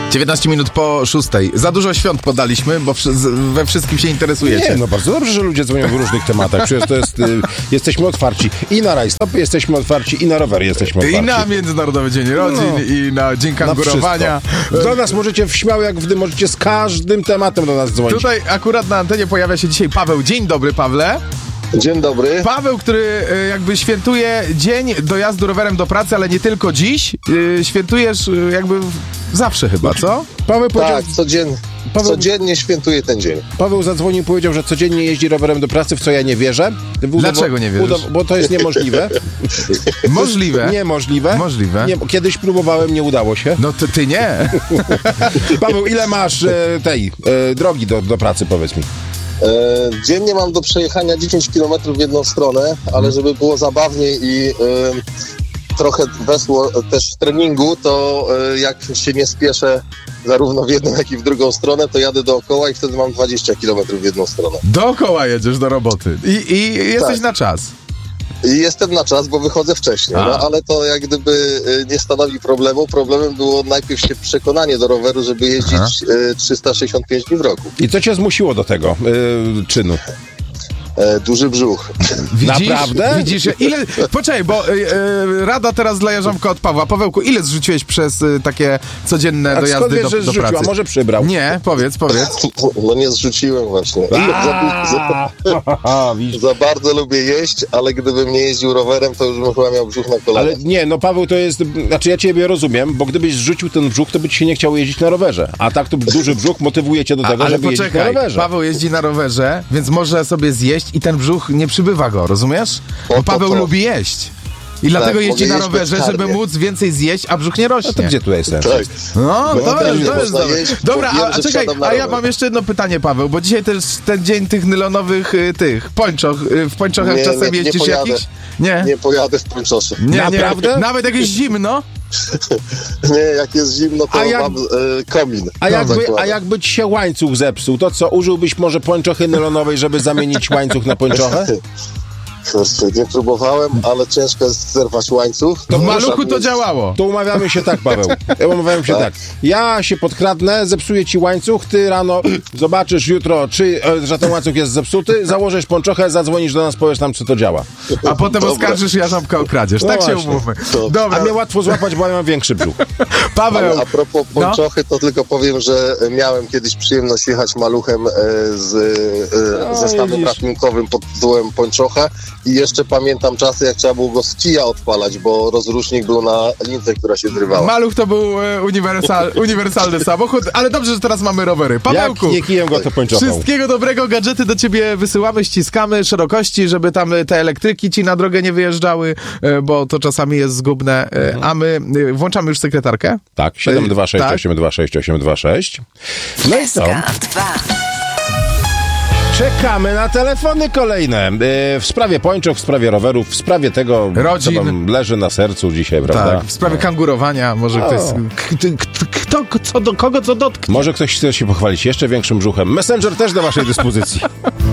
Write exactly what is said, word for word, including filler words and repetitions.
dziewiętnaście minut po szóstej. Za dużo świąt podaliśmy, bo wszy- we wszystkim się interesujecie. Nie, no bardzo dobrze, że ludzie dzwonią w różnych tematach. Przecież to jest, y, jesteśmy otwarci i na rajstopy jesteśmy otwarci, i na rowery jesteśmy otwarci. I na Międzynarodowy Dzień Rodzin, No. i na Dzień Kangurowania. Na do nas możecie w śmiało jak wdy, możecie z każdym tematem do nas dzwonić. Tutaj akurat na antenie pojawia się dzisiaj Paweł. Dzień dobry, Pawle. Dzień dobry. Paweł, który e, jakby świętuje dzień dojazdu rowerem do pracy, ale nie tylko dziś. E, Świętujesz e, jakby w- zawsze chyba, co? Paweł, powiedział, Tak, codziennie, Paweł- codziennie świętuję ten dzień. Paweł zadzwonił i powiedział, że codziennie jeździ rowerem do pracy, w co ja nie wierzę. Udowo- Dlaczego nie wierzysz? udow- Bo to jest niemożliwe. Możliwe. Niemożliwe. Możliwe. Nie, kiedyś próbowałem, nie udało się. No to ty nie. Paweł, ile masz e, tej e, drogi do, do pracy, powiedz mi? E, dziennie mam do przejechania dziesięć kilometrów w jedną stronę, ale żeby było zabawniej i e, trochę wesło też w treningu, to e, jak się nie spieszę zarówno w jedną, jak i w drugą stronę, to jadę dookoła i wtedy mam dwadzieścia kilometrów w jedną stronę. Dookoła jedziesz do roboty. I, i jesteś Tak. na czas. I jestem na czas, bo wychodzę wcześniej, A. no ale to jak gdyby e, nie stanowi problemu. Problemem było najpierw się przekonanie do roweru, żeby jeździć e, trzysta sześćdziesiąt pięć dni w roku. I co cię zmusiło do tego e, czynu? E, duży brzuch. Widzisz? Naprawdę? Widzisz, ile... Poczekaj, bo e, e, rada teraz dla Jarząbka od Pawła. Pawełku, ile zrzuciłeś przez e, takie codzienne A skąd dojazdy wiesz, do, że do zrzucił? pracy? A może przybrał? Nie, powiedz, powiedz. No nie zrzuciłem właśnie. Za, za, A, widzisz. za bardzo lubię jeść, ale gdybym nie jeździł rowerem, to już bym chyba miał brzuch na kolanach. Ale nie, no Paweł to jest, znaczy ja ciebie rozumiem, bo gdybyś zrzucił ten brzuch, to by ci się nie chciało jeździć na rowerze. A tak to duży brzuch motywuje cię do tego, A, ale żeby jeździć na poczekaj, rowerze. Paweł jeździ na rowerze, więc może sobie zjeść i ten brzuch nie przybywa go, rozumiesz? Bo to Paweł to. lubi jeść. I dlatego jeździ mogę na jeść rowerze, bezkarnie. żeby móc więcej zjeść, a brzuch nie rośnie. No to gdzie tu jest sens? Tak. No, No to też jest, nie to jest można dobre. jeść, Dobra, bo a, wiem, że czekaj, wsiadam na a ja rower. mam jeszcze jedno pytanie, Paweł, bo dzisiaj też ten dzień tych nylonowych y, tych pończoch, y, w pończochach Nie, czasem nie, nie jeździsz pojadę. jakichś? Nie. Nie pojadę w pończosze. Nie, Naprawdę? nie. Nawet jak jest zimno? Nie, jak jest zimno, to A jak- mam e, komin. A jakby, zakładam. a jakby ci się łańcuch zepsuł, to co, użyłbyś może pończochy nylonowej, żeby zamienić łańcuch na pończochę? Kurczę, nie próbowałem, ale ciężko jest zerwać łańcuch. W muszę maluchu to mieć- działało. To umawiamy się tak, Paweł. Umawiamy się tak. Tak. Ja się podkradnę, zepsuję ci łańcuch, ty rano zobaczysz jutro, czy, e, że ten łańcuch jest zepsuty, założysz pończochę, zadzwonisz do nas, powiesz nam, czy to działa. A potem Dobra. oskarżysz Jarząbka o kradzież. No Tak się właśnie. umówmy. To- Dobra, A mnie łatwo złapać, bo ja mam większy brzuch. Paweł. Ale a propos No. pończochy, to tylko powiem, że miałem kiedyś przyjemność jechać maluchem e, z e, No, zestawem widzisz. ratunkowym pod tytułem pończocha i jeszcze pamiętam czasy, jak trzeba było go z kija odpalać, bo rozrusznik był na lince, która się zrywała. Maluch to był e, uniwersal, uniwersalny samochód, ale dobrze, że teraz mamy rowery. Jak Pawełku, nie kijem go, to pończochą. wszystkiego dobrego, gadżety do ciebie wysyłamy, ściskamy szerokości, żeby tam e, te elektryki ci na drogę nie wyjeżdżały, e, bo to czasami jest zgubne, e, a my e, włączamy już sekretarkę. Tak, siedem dwa sześć Tak. osiem dwa sześć osiem dwa sześć. No i co? S K dwa. Czekamy na telefony kolejne. Yy, w sprawie pończoch, w sprawie rowerów, w sprawie tego, Rodzin. co wam leży na sercu dzisiaj, prawda? Tak, w sprawie kangurowania, może ktoś... k- k- Kto, co, do kogo co dotknie? Może ktoś chce się pochwalić jeszcze większym brzuchem. Messenger też do waszej dyspozycji.